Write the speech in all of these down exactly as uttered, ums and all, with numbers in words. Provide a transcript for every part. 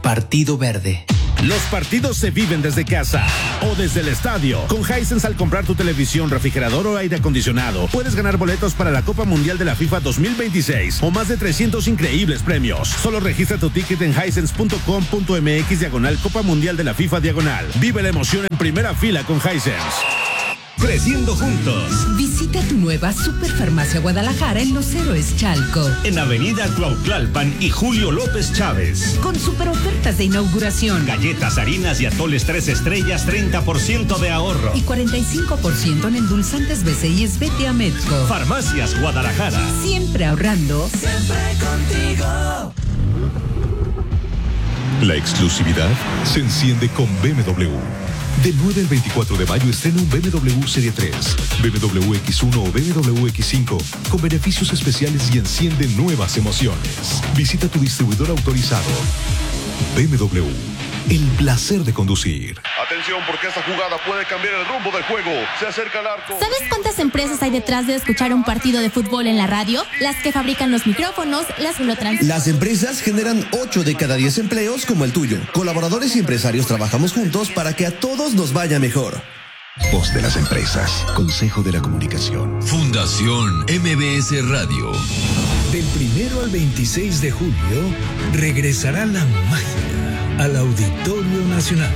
Partido Verde. Los partidos se viven desde casa o desde el estadio. Con Hisense, al comprar tu televisión, refrigerador o aire acondicionado, puedes ganar boletos para la Copa Mundial de la FIFA dos mil veintiséis o más de trescientos increíbles premios. Solo registra tu ticket en hisense punto com punto m x diagonal Copa Mundial de la FIFA diagonal. Vive la emoción en primera fila con Hisense. Creciendo juntos. Visita tu nueva Superfarmacia Guadalajara en Los Héroes Chalco. En Avenida Cuautlalpan y Julio López Chávez. Con super ofertas de inauguración. Galletas, harinas y atoles tres estrellas, treinta por ciento de ahorro. Y cuarenta y cinco por ciento en endulzantes B C I S Vete a Medco. Farmacias Guadalajara. Siempre ahorrando. Siempre contigo. La exclusividad se enciende con B M W. Del nueve al veinticuatro de mayo estrena un B M W Serie tres, B M W X uno o B M W X cinco con beneficios especiales y enciende nuevas emociones. Visita tu distribuidor autorizado. B M W, el placer de conducir. Atención, porque esta jugada puede cambiar el rumbo del juego. Se acerca el arco. ¿Sabes cuántas empresas hay detrás de escuchar un partido de fútbol en la radio? Las que fabrican los micrófonos, las que lo transmiten. Las empresas generan ocho de cada diez empleos como el tuyo. Colaboradores y empresarios trabajamos juntos para que a todos nos vaya mejor. Voz de las empresas. Consejo de la Comunicación. Fundación M B S Radio. Del primero al veintiséis de julio regresará la magia al Auditorio Nacional.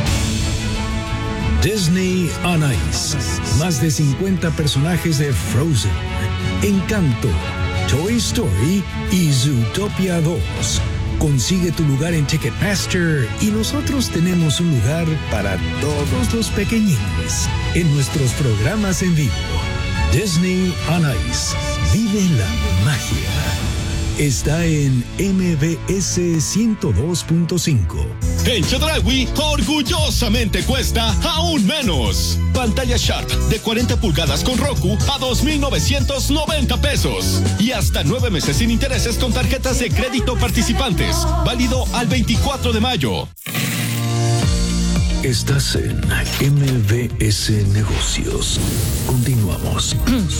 Disney on Ice. Más de cincuenta personajes de Frozen, Encanto, Toy Story y Zootopia dos. Consigue tu lugar en Ticketmaster y nosotros tenemos un lugar para todos los pequeñines en nuestros programas en vivo. Disney on Ice. Vive la magia. Está en M B S ciento dos punto cinco. En Chedraui, orgullosamente cuesta aún menos. Pantalla Sharp de cuarenta pulgadas con Roku a dos mil novecientos noventa pesos. Y hasta nueve meses sin intereses con tarjetas de crédito participantes. Válido al veinticuatro de mayo. Estás en M B S Negocios. Continuamos.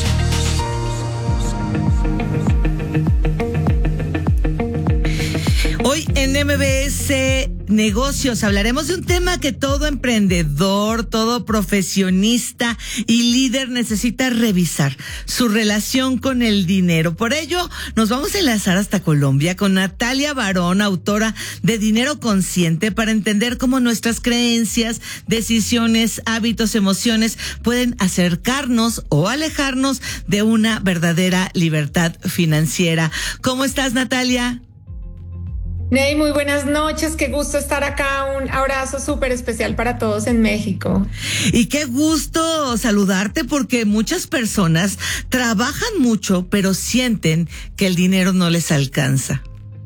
Hoy en M B S Negocios hablaremos de un tema que todo emprendedor, todo profesionista y líder necesita revisar: su relación con el dinero. Por ello, nos vamos a enlazar hasta Colombia con Natalia Barón, autora de Dinero Consciente, para entender cómo nuestras creencias, decisiones, hábitos, emociones pueden acercarnos o alejarnos de una verdadera libertad financiera. ¿Cómo estás, Natalia? Ney, muy buenas noches, qué gusto estar acá, un abrazo súper especial para todos en México. Y qué gusto saludarte, porque muchas personas trabajan mucho, pero sienten que el dinero no les alcanza.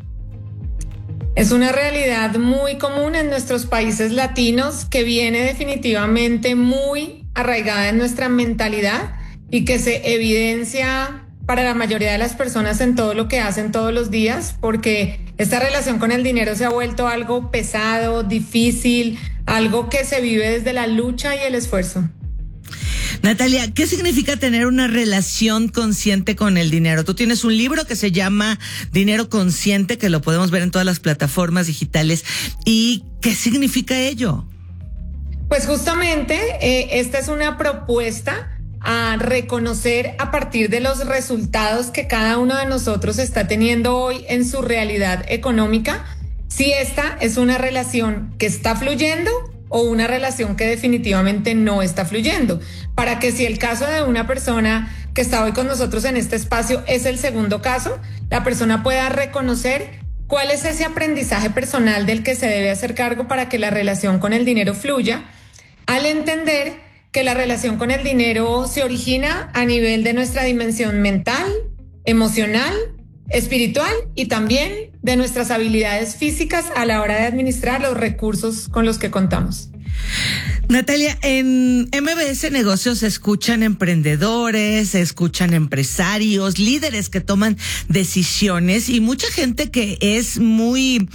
Es una realidad muy común en nuestros países latinos, que viene definitivamente muy arraigada en nuestra mentalidad y que se evidencia para la mayoría de las personas en todo lo que hacen todos los días, porque esta relación con el dinero se ha vuelto algo pesado, difícil, algo que se vive desde la lucha y el esfuerzo. Natalia, ¿qué significa tener una relación consciente con el dinero? Tú tienes un libro que se llama Dinero Consciente, que lo podemos ver en todas las plataformas digitales. ¿Y qué significa ello? Pues justamente eh, esta es una propuesta a reconocer, a partir de los resultados que cada uno de nosotros está teniendo hoy en su realidad económica, si esta es una relación que está fluyendo o una relación que definitivamente no está fluyendo, para que, si el caso de una persona que está hoy con nosotros en este espacio es el segundo caso, la persona pueda reconocer cuál es ese aprendizaje personal del que se debe hacer cargo para que la relación con el dinero fluya, al entender que la relación con el dinero se origina a nivel de nuestra dimensión mental, emocional, espiritual y también de nuestras habilidades físicas a la hora de administrar los recursos con los que contamos. Natalia, en M B S Negocios se escuchan emprendedores, se escuchan empresarios, líderes que toman decisiones y mucha gente que es muy,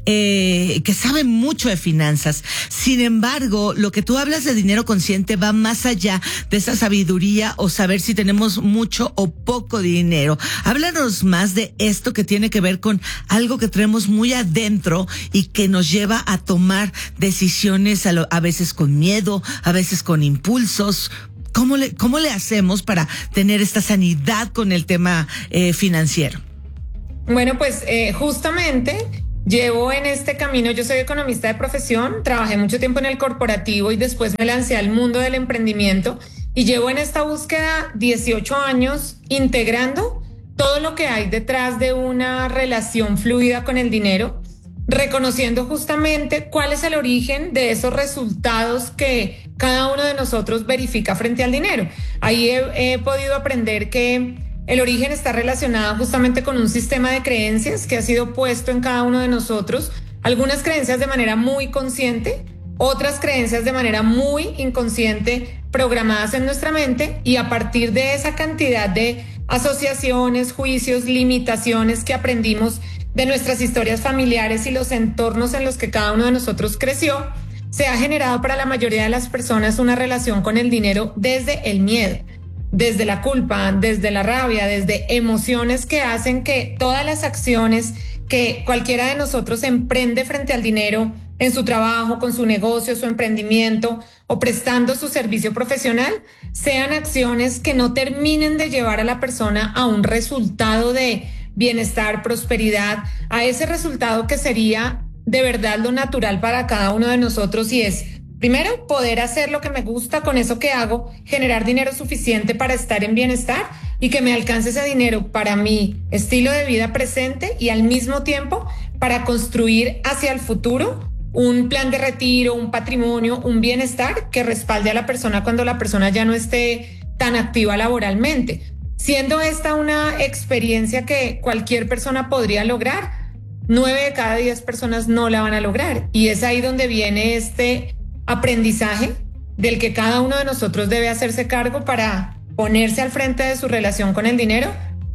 eh, que sabe mucho de finanzas. Sin embargo, lo que tú hablas de dinero consciente va más allá de esa sabiduría o saber si tenemos mucho o poco dinero. Háblanos más de esto que tiene que ver con algo que tenemos muy adentro y que nos lleva a tomar decisiones a, lo, a veces con miedo, a veces con impulsos. ¿Cómo le, cómo le hacemos para tener esta sanidad con el tema eh, financiero? Bueno, pues eh, justamente llevo en este camino, yo soy economista de profesión, trabajé mucho tiempo en el corporativo y después me lancé al mundo del emprendimiento y llevo en esta búsqueda dieciocho años integrando todo lo que hay detrás de una relación fluida con el dinero, reconociendo justamente cuál es el origen de esos resultados que cada uno de nosotros verifica frente al dinero. Ahí he, he podido aprender que el origen está relacionado justamente con un sistema de creencias que ha sido puesto en cada uno de nosotros, algunas creencias de manera muy consciente, otras creencias de manera muy inconsciente, programadas en nuestra mente, y a partir de esa cantidad de asociaciones, juicios, limitaciones que aprendimos de nuestras historias familiares y los entornos en los que cada uno de nosotros creció, se ha generado para la mayoría de las personas una relación con el dinero desde el miedo, desde la culpa, desde la rabia, desde emociones que hacen que todas las acciones que cualquiera de nosotros emprende frente al dinero, en su trabajo, con su negocio, su emprendimiento o prestando su servicio profesional, sean acciones que no terminen de llevar a la persona a un resultado de bienestar, prosperidad, a ese resultado que sería de verdad lo natural para cada uno de nosotros, y es, primero, poder hacer lo que me gusta con eso que hago, generar dinero suficiente para estar en bienestar y que me alcance ese dinero para mi estilo de vida presente y al mismo tiempo para construir hacia el futuro un plan de retiro, un patrimonio, un bienestar que respalde a la persona cuando la persona ya no esté tan activa laboralmente. Siendo esta una experiencia que cualquier persona podría lograr, nueve de cada diez personas no la van a lograr. Y es ahí donde viene este aprendizaje del que cada uno de nosotros debe hacerse cargo para ponerse al frente de su relación con el dinero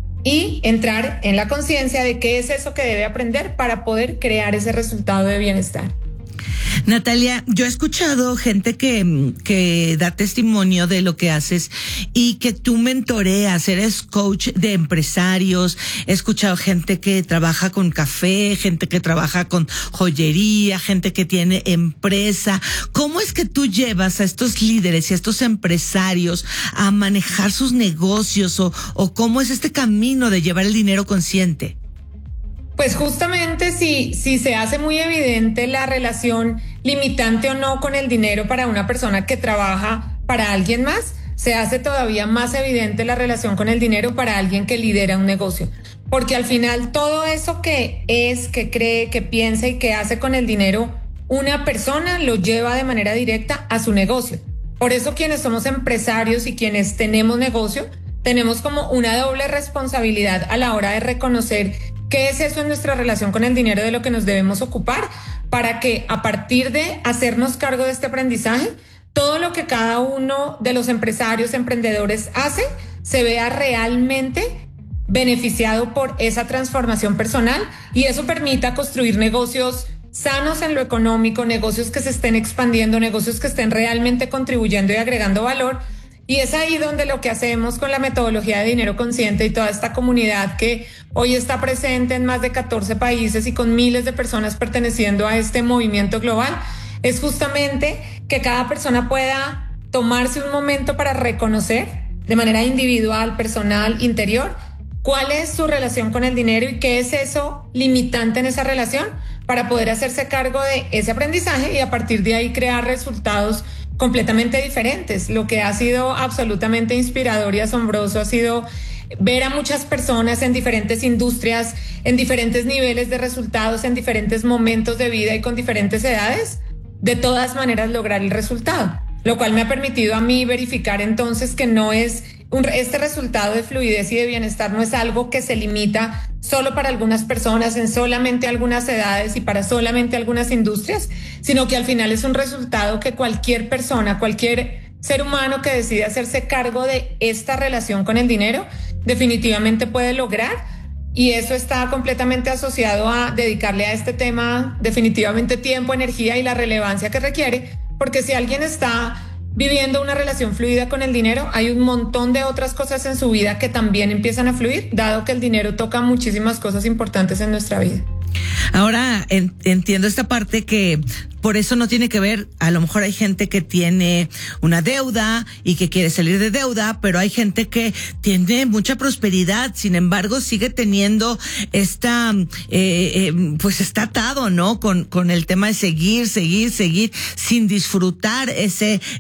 y entrar en la conciencia de qué es eso que debe aprender para poder crear ese resultado de bienestar. Natalia, yo he escuchado gente que, que da testimonio de lo que haces y que tú mentoreas, eres coach de empresarios. He escuchado gente que trabaja con café, gente que trabaja con joyería, gente que tiene empresa. ¿Cómo es que tú llevas a estos líderes y a estos empresarios a manejar sus negocios o, o cómo es este camino de llevar el dinero consciente? Pues justamente si, si se hace muy evidente la relación limitante o no con el dinero para una persona que trabaja para alguien más, se hace todavía más evidente la relación con el dinero para alguien que lidera un negocio. Porque al final todo eso que es, que cree, que piensa y que hace con el dinero una persona lo lleva de manera directa a su negocio. Por eso quienes somos empresarios y quienes tenemos negocio, tenemos como una doble responsabilidad a la hora de reconocer qué es eso en nuestra relación con el dinero de lo que nos debemos ocupar, para que a partir de hacernos cargo de este aprendizaje, todo lo que cada uno de los empresarios, emprendedores hace, se vea realmente beneficiado por esa transformación personal y eso permita construir negocios sanos en lo económico, negocios que se estén expandiendo, negocios que estén realmente contribuyendo y agregando valor. Y es ahí donde lo que hacemos con la metodología de dinero consciente y toda esta comunidad que hoy está presente en más de catorce países y con miles de personas perteneciendo a este movimiento global, es justamente que cada persona pueda tomarse un momento para reconocer de manera individual, personal, interior, cuál es su relación con el dinero y qué es eso limitante en esa relación para poder hacerse cargo de ese aprendizaje y a partir de ahí crear resultados completamente diferentes. Lo que ha sido absolutamente inspirador y asombroso ha sido ver a muchas personas en diferentes industrias, en diferentes niveles de resultados, en diferentes momentos de vida y con diferentes edades, de todas maneras lograr el resultado, lo cual me ha permitido a mí verificar entonces que no es un, este resultado de fluidez y de bienestar no es algo que se limita solo para algunas personas, en solamente algunas edades y para solamente algunas industrias, sino que al final es un resultado que cualquier persona, cualquier ser humano que decide hacerse cargo de esta relación con el dinero, definitivamente puede lograr. Y eso está completamente asociado a dedicarle a este tema definitivamente tiempo, energía y la relevancia que requiere, porque si alguien está viviendo una relación fluida con el dinero, hay un montón de otras cosas en su vida que también empiezan a fluir, dado que el dinero toca muchísimas cosas importantes en nuestra vida. Ahora en, entiendo esta parte que por eso no tiene que ver, a lo mejor hay gente que tiene una deuda y que quiere salir de deuda, pero hay gente que tiene mucha prosperidad, sin embargo sigue teniendo esta, eh, eh, pues está atado, ¿no? Con, con el tema de seguir, seguir, seguir, sin disfrutar ese,